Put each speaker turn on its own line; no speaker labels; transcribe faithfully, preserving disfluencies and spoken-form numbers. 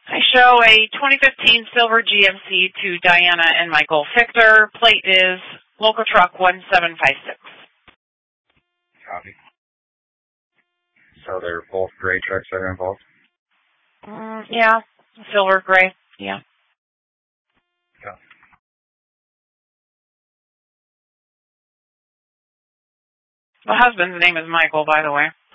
I show a twenty fifteen silver G M C to Diana and Michael Fichter. Plate is local truck one seven five six.
Copy. So they're both gray trucks that are involved?
Mm, yeah, silver, gray, yeah.
Yeah.
My husband's name is Michael, by the way.